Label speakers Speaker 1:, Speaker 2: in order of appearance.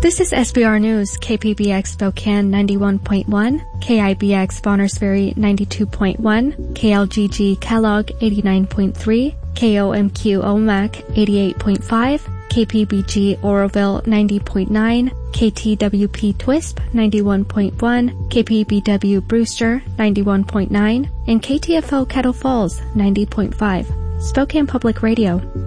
Speaker 1: This is SBR News, KPBX Spokane 91.1, KIBX Bonners Ferry 92.1, KLGG Kellogg 89.3, KOMQ Omak 88.5, KPBG Oroville 90.9, KTWP Twisp 91.1, KPBW Brewster 91.9, and KTFO Kettle Falls 90.5. Spokane Public Radio.